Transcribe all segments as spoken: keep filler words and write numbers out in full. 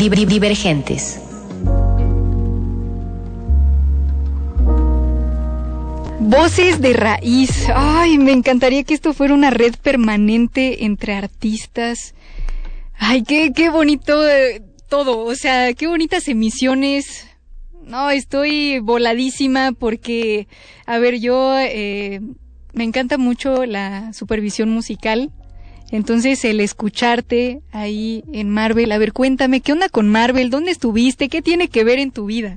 Divergentes. Voces de raíz. Ay, me encantaría que esto fuera una red permanente entre artistas. Ay, qué, qué bonito eh, todo. O sea, qué bonitas emisiones. No, estoy voladísima porque, a ver, yo eh, me encanta mucho la supervisión musical. Entonces, el escucharte ahí en Marvel, a ver, cuéntame, ¿qué onda con Marvel? ¿Dónde estuviste? ¿Qué tiene que ver en tu vida?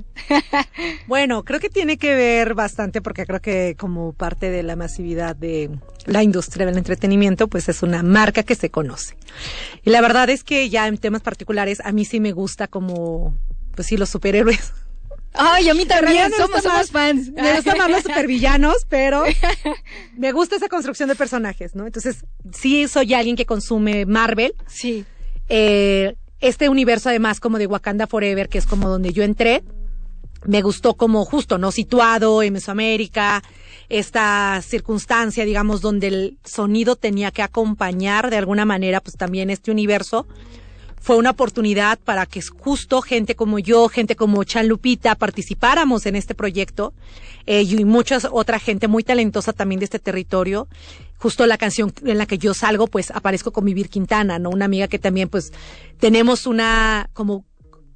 Bueno, creo que tiene que ver bastante porque creo que como parte de la masividad de la industria del entretenimiento, pues es una marca que se conoce. Y la verdad es que ya en temas particulares, a mí sí me gusta como, pues sí, los superhéroes. Ay, a mí también, somos, más, somos fans. Me gustan más los supervillanos, pero me gusta esa construcción de personajes, ¿no? Entonces, sí soy alguien que consume Marvel. Sí. Eh, este universo, además, como de Wakanda Forever, que es como donde yo entré, me gustó como justo, ¿no? Situado en Mesoamérica, esta circunstancia, digamos, donde el sonido tenía que acompañar de alguna manera, pues también este universo. Fue una oportunidad para que justo gente como yo, gente como Chan Lupita, participáramos en este proyecto eh, y mucha otra gente muy talentosa también de este territorio. Justo la canción en la que yo salgo, pues aparezco con Vivir Quintana, ¿no? Una amiga que también, pues, tenemos una, como,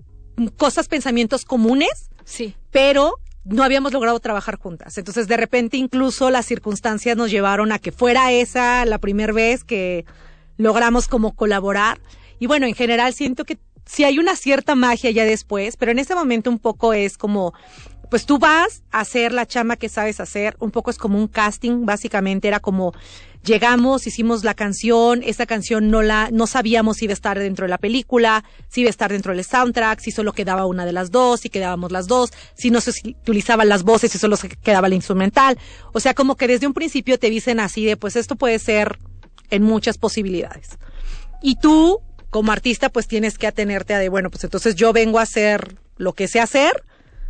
cosas, pensamientos comunes, sí, pero no habíamos logrado trabajar juntas. Entonces, de repente, incluso las circunstancias nos llevaron a que fuera esa la primera vez que logramos como colaborar. Y bueno, en general siento que sí hay una cierta magia ya después, pero en ese momento un poco es como, pues tú vas a hacer la chamba que sabes hacer, un poco es como un casting, básicamente era como, llegamos, hicimos la canción, esa canción no la, no sabíamos si iba a estar dentro de la película, si iba a estar dentro del soundtrack, si solo quedaba una de las dos, si quedábamos las dos, si no se utilizaban las voces, si solo se quedaba la instrumental. O sea, como que desde un principio te dicen así de, pues esto puede ser en muchas posibilidades. Y tú, como artista, pues tienes que atenerte a de, bueno, pues entonces yo vengo a hacer lo que sé hacer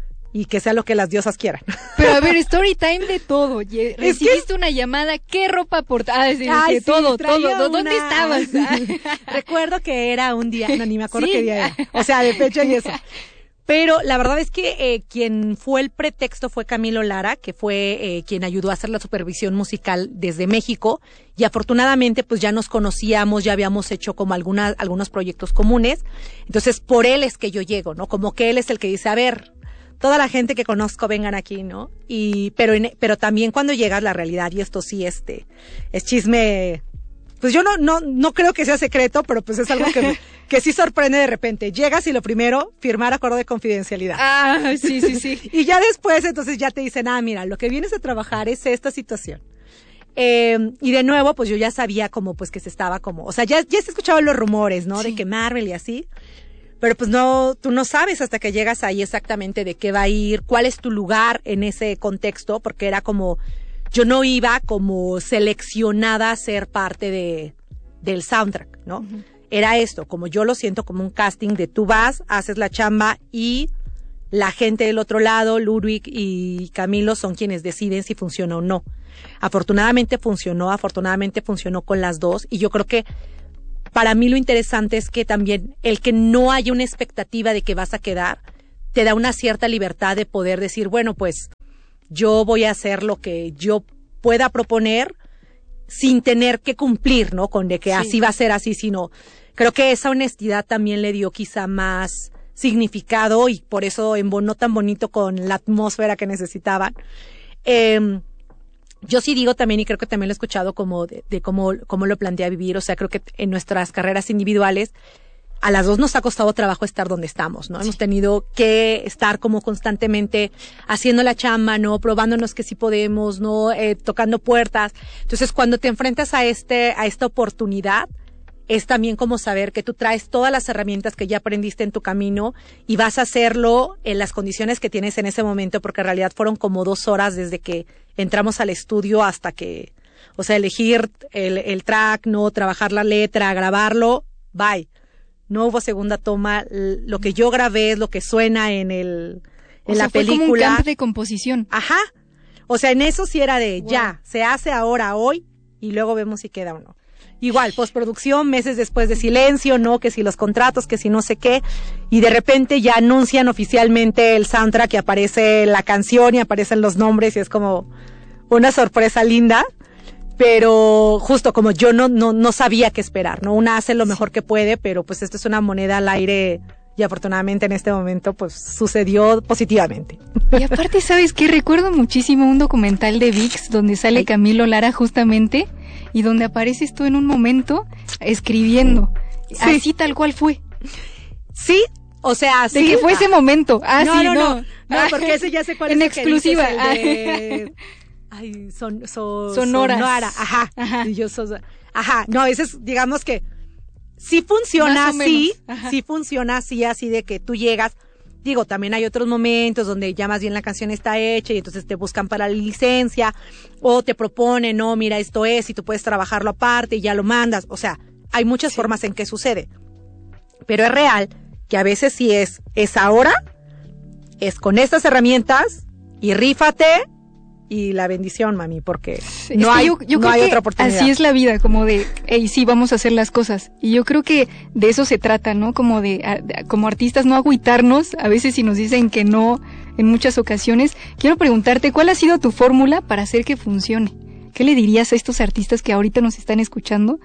y que sea lo que las diosas quieran. Pero a ver, story time de todo. Recibiste es que... una llamada, ¿qué ropa portabas? Ah, es decir, Ay, sí, todo, todo. ¿Dónde una... estabas? Recuerdo que era un día, no, ni me acuerdo ¿Sí? qué día era. O sea, de fecha y eso. Pero la verdad es que eh, quien fue el pretexto fue Camilo Lara, que fue eh, quien ayudó a hacer la supervisión musical desde México, y afortunadamente pues ya nos conocíamos, ya habíamos hecho como alguna, algunos proyectos comunes. Entonces por él es que yo llego, ¿no? Como que él es el que dice, a ver, toda la gente que conozco vengan aquí, ¿no? Y pero en, pero también cuando llegas la realidad, y esto sí este es chisme, pues yo no no no creo que sea secreto, pero pues es algo que que sí sorprende de repente. Llegas y lo primero, firmar acuerdo de confidencialidad. Ah, sí, sí, sí. Y ya después entonces ya te dicen, "Ah, mira, lo que vienes a trabajar es esta situación." Eh, y de nuevo, pues yo ya sabía como pues que se estaba como, o sea, ya ya se escuchaban los rumores, ¿no? Sí. De que Marvel y así. Pero pues no, tú no sabes hasta que llegas ahí exactamente de qué va a ir, cuál es tu lugar en ese contexto, porque era como, yo no iba como seleccionada a ser parte de, del soundtrack, ¿no? Uh-huh. Era esto, como yo lo siento como un casting de tú vas, haces la chamba y la gente del otro lado, Ludwig y Camilo, son quienes deciden si funciona o no. Afortunadamente funcionó, afortunadamente funcionó con las dos, y yo creo que para mí lo interesante es que también el que no haya una expectativa de que vas a quedar, te da una cierta libertad de poder decir, bueno, pues yo voy a hacer lo que yo pueda proponer sin tener que cumplir, ¿no? Con de que sí, así va a ser así, sino creo que esa honestidad también le dio quizá más significado y por eso embonó tan bonito con la atmósfera que necesitaban. Eh, Yo sí digo también, y creo que también lo he escuchado como de, de cómo, cómo lo plantea Vivir, o sea, creo que en nuestras carreras individuales, a las dos nos ha costado trabajo estar donde estamos, ¿no? Sí. Hemos tenido que estar como constantemente haciendo la chamba, ¿no? Probándonos que sí podemos, ¿no? Eh, tocando puertas. Entonces, cuando te enfrentas a este, a esta oportunidad, es también como saber que tú traes todas las herramientas que ya aprendiste en tu camino y vas a hacerlo en las condiciones que tienes en ese momento, porque en realidad fueron como dos horas desde que entramos al estudio hasta que, o sea, elegir el, el track, no trabajar la letra, grabarlo, bye. No hubo segunda toma. Lo que yo grabé es lo que suena en el, en o la sea, fue película. Como un campo de composición. Ajá. O sea, en eso sí era de wow. Ya, se hace ahora, hoy, y luego vemos si queda o no. igual, postproducción, meses después de silencio, ¿no? Que si los contratos, que si no sé qué, y de repente ya anuncian oficialmente el soundtrack y aparece la canción y aparecen los nombres y es como una sorpresa linda, pero justo como yo no, no, no sabía qué esperar, ¿no? Una hace lo mejor que puede, pero pues esto es una moneda al aire y afortunadamente en este momento pues sucedió positivamente. Y aparte, ¿sabes qué? Recuerdo muchísimo un documental de V I X donde sale Ay. Camilo Lara justamente y donde apareces tú en un momento escribiendo. Sí. Así tal cual fue. Sí, o sea, de sí. que fue ah. ese momento. Ah, no, sí, no, no. No, no, porque ese ya sé cuál en es. En exclusiva. El de... Ay, son, son, Sonoras. Sonora. Ajá. Ajá. Y yo so... Ajá. No, ese es, digamos que sí funciona así, sí funciona así, así de que tú llegas, digo, también hay otros momentos donde ya más bien la canción está hecha y entonces te buscan para la licencia, o te proponen, no, mira, esto es, y tú puedes trabajarlo aparte y ya lo mandas, o sea, hay muchas sí. formas en que sucede, pero es real que a veces sí es, es ahora, es con estas herramientas, y rífate, y la bendición, mami, porque no hay, yo, yo no hay otra oportunidad. Así es la vida, como de, hey, sí, vamos a hacer las cosas. Y yo creo que de eso se trata, ¿no? Como de, a, como artistas, no agüitarnos, a veces si nos dicen que no, en muchas ocasiones. Quiero preguntarte, ¿cuál ha sido tu fórmula para hacer que funcione? ¿Qué le dirías a estos artistas que ahorita nos están escuchando?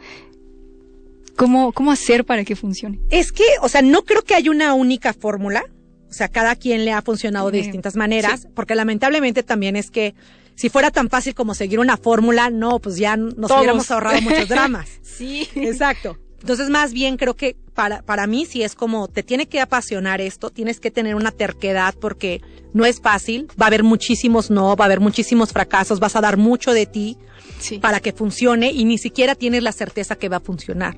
¿Cómo, cómo hacer para que funcione? Es que, o sea, no creo que haya una única fórmula. O sea, cada quien le ha funcionado de distintas maneras, sí. porque lamentablemente también es que si fuera tan fácil como seguir una fórmula, no, pues ya nos Todos. hubiéramos ahorrado muchos dramas. Sí. Exacto. Entonces, más bien creo que para, para mí sí es como, te tiene que apasionar esto, tienes que tener una terquedad porque no es fácil, va a haber muchísimos no, va a haber muchísimos fracasos, vas a dar mucho de ti sí. para que funcione y ni siquiera tienes la certeza que va a funcionar.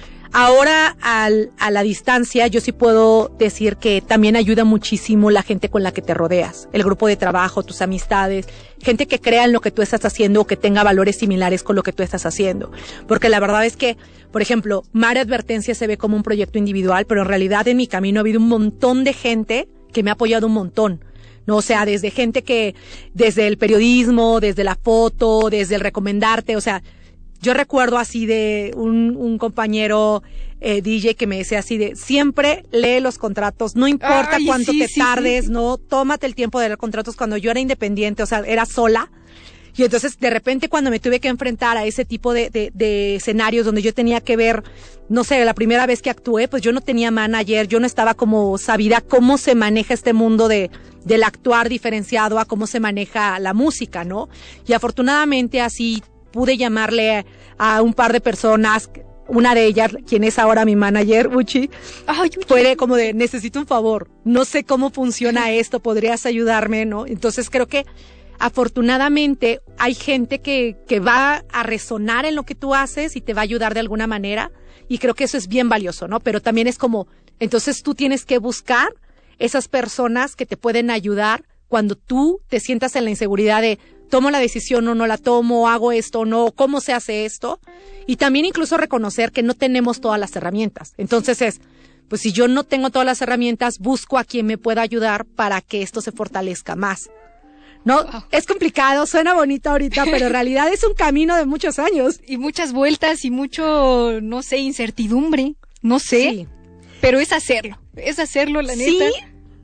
Ahora, al, a la distancia, yo sí puedo decir que también ayuda muchísimo la gente con la que te rodeas, el grupo de trabajo, tus amistades, gente que crea en lo que tú estás haciendo o que tenga valores similares con lo que tú estás haciendo. Porque la verdad es que, por ejemplo, Mare Advertencia se ve como un proyecto individual, pero en realidad en mi camino ha habido un montón de gente que me ha apoyado un montón. No, o sea, desde gente que, desde el periodismo, desde la foto, desde el recomendarte, o sea, yo recuerdo así de un, un compañero eh, D J que me decía así de, siempre lee los contratos, no importa Ay, cuánto sí, te sí, tardes, sí. no, tómate el tiempo de leer contratos. Cuando yo era independiente, o sea, era sola, y entonces de repente cuando me tuve que enfrentar a ese tipo de, de, de escenarios donde yo tenía que ver, no sé, la primera vez que actué, pues yo no tenía manager, yo no estaba como sabida cómo se maneja este mundo de del actuar diferenciado a cómo se maneja la música, ¿no? Y afortunadamente así pude llamarle a un par de personas, una de ellas, quien es ahora mi manager, Uchi, Ay, Uchi. fue como de, necesito un favor, no sé cómo funciona esto, ¿podrías ayudarme? ¿No? Entonces creo que afortunadamente hay gente que, que va a resonar en lo que tú haces y te va a ayudar de alguna manera, y creo que eso es bien valioso, ¿no? Pero también es como, entonces tú tienes que buscar esas personas que te pueden ayudar cuando tú te sientas en la inseguridad de tomo la decisión o no la tomo, hago esto o no, cómo se hace esto, y también incluso reconocer que no tenemos todas las herramientas. Entonces es, pues si yo no tengo todas las herramientas, busco a quien me pueda ayudar para que esto se fortalezca más. No, wow. Es complicado, suena bonito ahorita, pero en realidad es un camino de muchos años. Y muchas vueltas y mucho, no sé, incertidumbre, no sé, sí. pero es hacerlo, es hacerlo, la neta. Sí,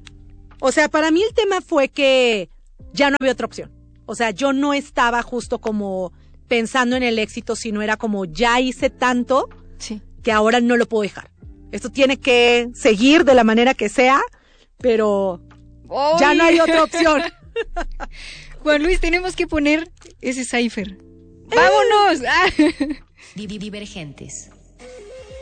o sea, para mí el tema fue que ya no había otra opción. O sea, yo no estaba justo como pensando en el éxito, sino era como ya hice tanto sí. que ahora no lo puedo dejar. Esto tiene que seguir de la manera que sea, pero ¡Oy! Ya no hay otra opción. Juan Luis, tenemos que poner ese cipher. ¡Vámonos! Divergentes.